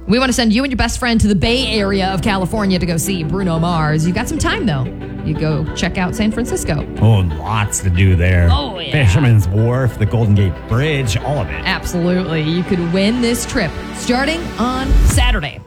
We want to send you and your best friend to the Bay Area of California to go see Bruno Mars. You got some time, though. You go check out San Francisco. Oh, lots to do there. Oh, yeah. Fisherman's Wharf, the Golden Gate Bridge, all of it. Absolutely. You could win this trip starting on Saturday.